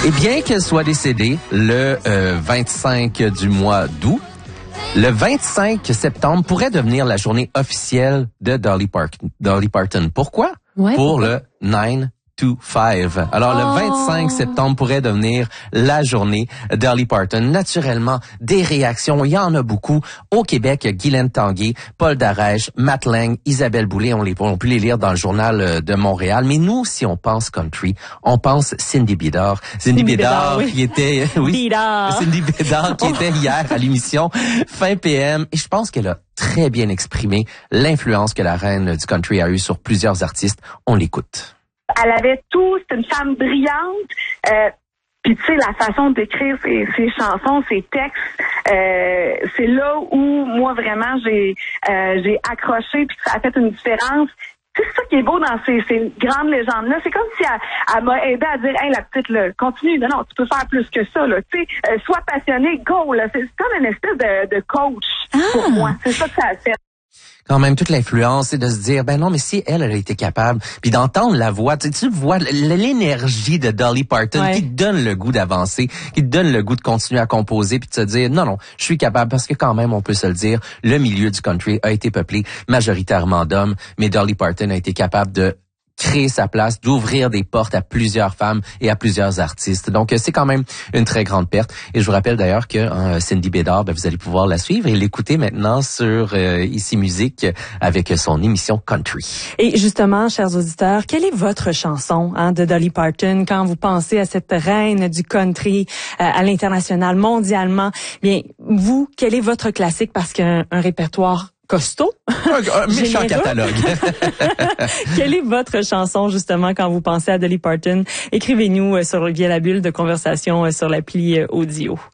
Et bien qu'elle soit décédée le 25 du mois d'août, le 25 septembre pourrait devenir la journée officielle de Dolly Parton. Pourquoi? Pour le 9-5. Alors, le 25 septembre pourrait devenir la journée Dolly Parton. Naturellement, des réactions, il y en a beaucoup. Au Québec, Guylaine Tanguay, Paul Darèche, Matt Lang, Isabelle Boulay, on peut les lire dans le journal de Montréal. Mais nous, si on pense country, on pense Cindy Bédard. Cindy Bédard, oui. qui était, Cindy Bédard, qui était hier à l'émission Fin PM. Et je pense qu'elle a très bien exprimé l'influence que la reine du country a eue sur plusieurs artistes. On l'écoute. Elle avait tout, c'était une femme brillante. Puis tu sais, la façon d'écrire ses chansons, ses textes, c'est là où moi vraiment j'ai accroché puis ça a fait une différence. C'est ça qui est beau dans ces grandes légendes-là. C'est comme si elle m'a aidé à dire, hey, la petite, là, continue. Non, tu peux faire plus que ça, là. Tu sais, sois passionné, go, là. C'est comme une espèce de coach pour moi. C'est ça que ça a fait. Quand même, toute l'influence, c'est de se dire, ben non, mais si elle a été capable, puis d'entendre la voix, tu vois l'énergie de Dolly Parton qui te donne le goût d'avancer, qui te donne le goût de continuer à composer, puis de se dire, non, je suis capable, parce que quand même, on peut se le dire, le milieu du country a été peuplé majoritairement d'hommes, mais Dolly Parton a été capable de créer sa place, d'ouvrir des portes à plusieurs femmes et à plusieurs artistes. Donc, c'est quand même une très grande perte. Et je vous rappelle d'ailleurs que Cindy Bédard, vous allez pouvoir la suivre et l'écouter maintenant sur Ici Musique avec son émission Country. Et justement, chers auditeurs, quelle est votre chanson de Dolly Parton quand vous pensez à cette reine du country à l'international, mondialement? Bien, vous, quel est votre classique? Parce qu'un répertoire costaud. Un méchant catalogue. Quelle est votre chanson, justement, quand vous pensez à Dolly Parton? Écrivez-nous via la bulle de conversation sur l'appli audio.